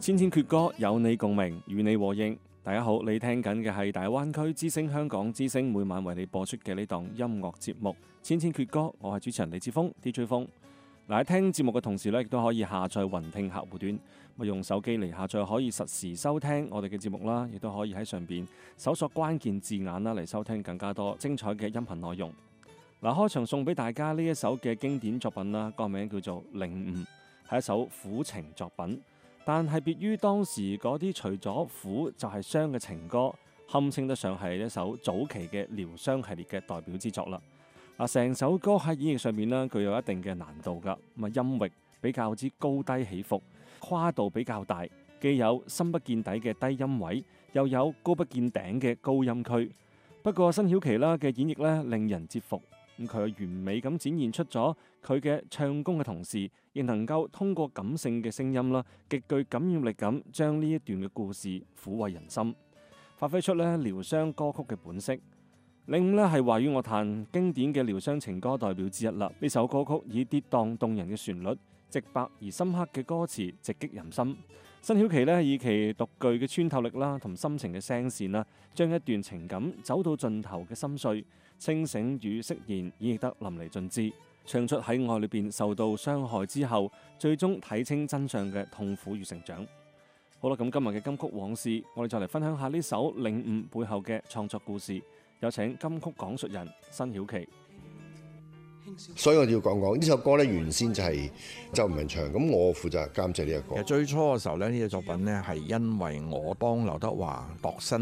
千千闕歌，有你共鳴，與你和應。大家好，你聽緊嘅係大灣區之聲香港之聲每晚為你播出嘅呢檔音樂節目《千千闕歌》，我係主持人李志峰 DJ 峰。喺聽節目嘅同時咧，亦都可以下載雲聽客戶端，用手機嚟下載可以實時收聽我哋嘅節目啦，亦都可以喺上邊搜索關鍵字眼啦嚟收聽更加多精彩嘅音頻內容。開場送俾大家呢一首嘅經典作品啦，歌名叫做《領悟》，係一首苦情作品。但係別於當時嗰啲除咗苦就係傷嘅情歌，堪稱得上係一首早期嘅療傷系列嘅代表之作啦。成首歌喺演繹上面呢，具有一定嘅難度噶，音域比較之高低起伏，跨度比較大，既有深不見底嘅低音位，又有高不見頂嘅高音區。不過辛曉琪啦嘅演繹呢，令人折服。佢完美咁展現出咗佢嘅唱功嘅同時，亦能夠通過感性嘅聲音啦，極具感染力咁將呢一段嘅故事撫慰人心，發揮出咧療傷歌曲嘅本色。領悟咧係華語樂壇經典嘅療傷情歌代表之一啦。呢首歌曲以跌宕動人嘅旋律、直白而深刻嘅歌詞直擊人心。辛曉琪咧以其獨具嘅穿透力啦，同深情嘅聲線啦，將一段情感走到盡頭嘅心碎、清醒與釋然演繹得淋漓盡致，唱出喺愛裏邊受到傷害之後，最終睇清真相嘅痛苦與成長。好啦，咁今日嘅金曲往事，我哋就嚟分享下呢首《領悟》背後嘅創作故事。有請金曲講述人辛曉琪。 所以我要講呢首歌咧，原先就係周文明唱，咁我負責監製呢一個。 其實最初嘅時候咧，呢隻作品咧係因為我幫劉德華度身